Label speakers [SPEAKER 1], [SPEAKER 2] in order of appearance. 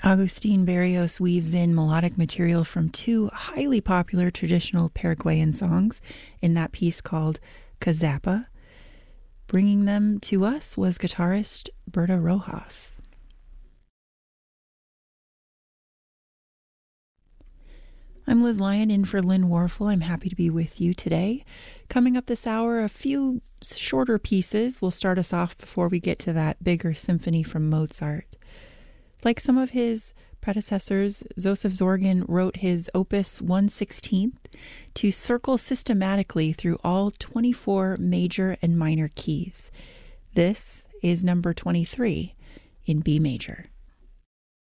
[SPEAKER 1] Agustin Barrios weaves in melodic material from two highly popular traditional Paraguayan songs in that piece called Cazapa. Bringing them to us was guitarist Berta Rojas. I'm Liz Lyon in for Lynn Warfel. I'm happy to be with you today. Coming up this hour, a few shorter pieces will start us off before we get to that bigger symphony from Mozart. Like some of his predecessors, Joseph Zorgen wrote his Opus 116th to circle systematically through all 24 major and minor keys. This is number 23 in B major.